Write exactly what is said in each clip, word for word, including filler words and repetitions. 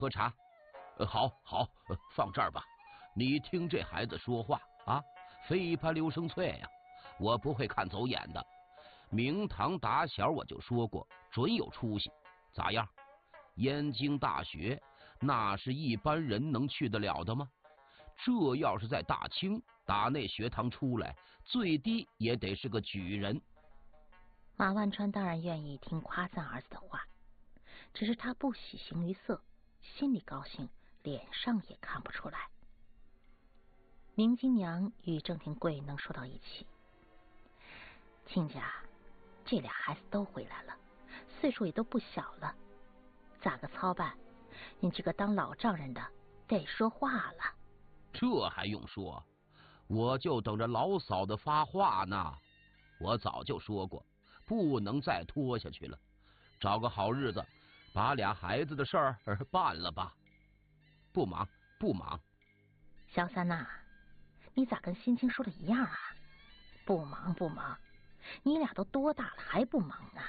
喝茶。呃，好，好，呃，放这儿吧。你听这孩子说话啊，非般留声脆呀、啊！我不会看走眼的。明堂打小我就说过，准有出息。咋样？燕京大学那是一般人能去得了的吗？这要是在大清打那学堂出来，最低也得是个举人。 马万川当然愿意听夸赞儿子的话，只是他不喜形于色，心里高兴，脸上也看不出来。明金娘与郑廷贵能说到一起，亲家，这俩孩子都回来了，岁数也都不小了，咋个操办？你这个当老丈人的得说话了。 这还用说？我就等着老嫂子发话呢。我早就说过，不能再拖下去了，找个好日子，把俩孩子的事儿办了吧。不忙，不忙。 小三呐、啊，你咋跟心清说的一样啊？不忙不忙，你俩都多大了还不忙呢？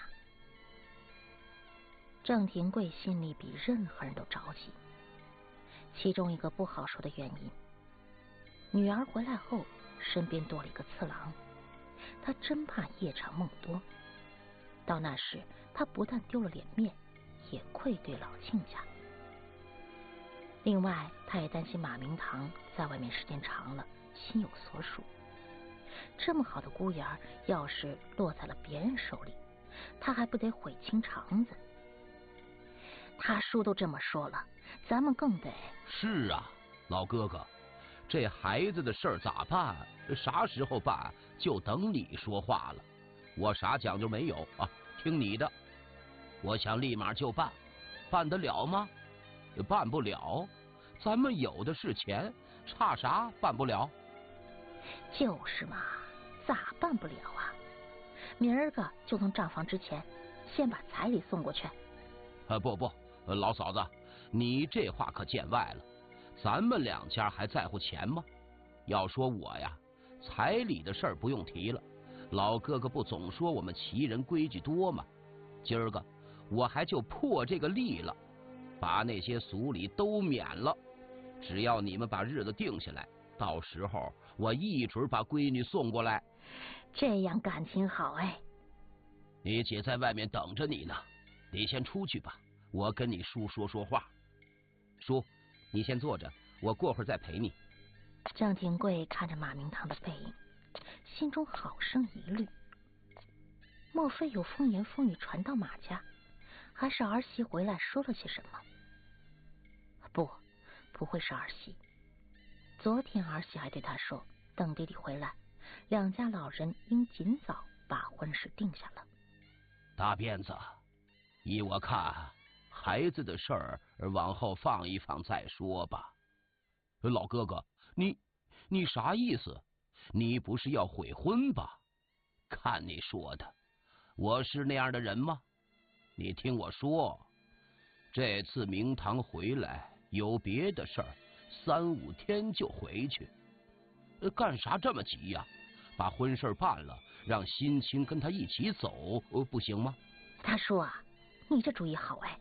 郑廷贵心里比任何人都着急，其中一个不好说的原因，女儿回来后身边多了一个次郎，他真怕夜长梦多，到那时他不但丢了脸面，也愧对老亲家。另外他也担心马明堂在外面时间长了心有所属，这么好的姑爷儿要是落在了别人手里，他还不得悔青肠子。他叔都这么说了，咱们更得。 是啊，老哥哥，这孩子的事儿咋办？啥时候办？就等你说话了。我啥讲究没有啊，听你的。我想立马就办，办得了吗？办不了，咱们有的是钱，差啥办不了？ 就是嘛，咋办不了啊？明儿个就从账房之前，先把彩礼送过去。 啊不不，老嫂子，你这话可见外了。咱们两家还在乎钱吗？要说我呀，彩礼的事儿不用提了。老哥哥不总说我们旗人规矩多吗？今儿个我还就破这个例了，把那些俗礼都免了。只要你们把日子定下来，到时候我一准把闺女送过来。 这样感情好哎。 你姐在外面等着你呢，你先出去吧，我跟你叔说说话。叔，你先坐着，我过会儿再陪你。 郑廷贵看着马明堂的背影，心中好生疑虑，莫非有风言风语传到马家，还是儿媳回来说了些什么？不，不会是儿媳。昨天儿媳还对他说，等弟弟回来，两家老人应尽早把婚事定下了。 大辫子，依我看，孩子的事儿往后放一放再说吧。老哥哥，你你啥意思？你不是要悔婚吧？看你说的，我是那样的人吗？你听我说，这次明堂回来有别的事儿，三五天就回去。干啥这么急呀？把婚事办了，让心清跟他一起走，不行吗？ 大叔啊，你这主意好哎。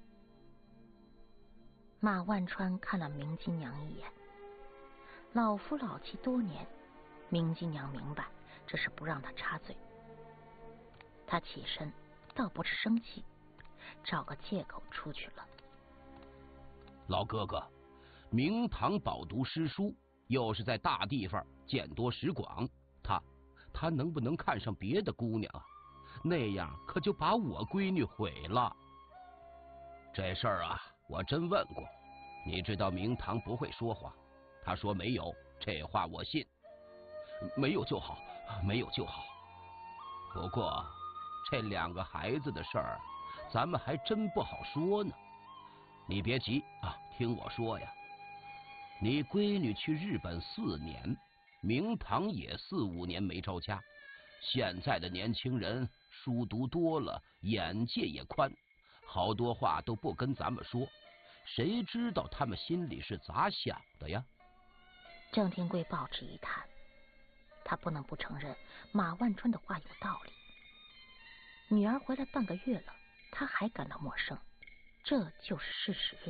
马万川看了明金娘一眼，老夫老妻多年，明金娘明白这是不让他插嘴。他起身，倒不是生气，找个借口出去了。 老哥哥，明堂饱读诗书，又是在大地方见多识广，他他能不能看上别的姑娘啊？那样可就把我闺女毁了。这事儿啊，我真问过，你知道明堂不会说谎，他说没有，这话我信。没有就好，没有就好。不过这两个孩子的事儿，咱们还真不好说呢。你别急啊，听我说呀。你闺女去日本四年，明堂也四五年没着家。现在的年轻人书读多了，眼界也宽，好多话都不跟咱们说，谁知道他们心里是咋想的呀？ 郑天贵报纸一叹，他不能不承认马万川的话有道理。女儿回来半个月了，他还感到陌生，这就是事实。